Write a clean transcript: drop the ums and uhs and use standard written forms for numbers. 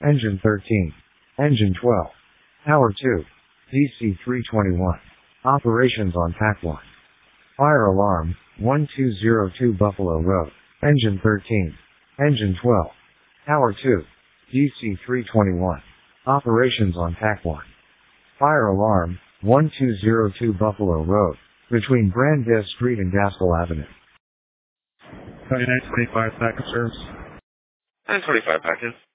Engine 13. Engine 12. Tower 2. DC-321. Operations on Pack 1. Fire alarm, 1202 Buffalo Road. Engine 13. Engine 12. Tower 2. DC-321. Operations on Pack 1. Fire alarm, 1202 Buffalo Road, between Brandis Street and Gaskell Avenue. 2925 packet service. 925 packet.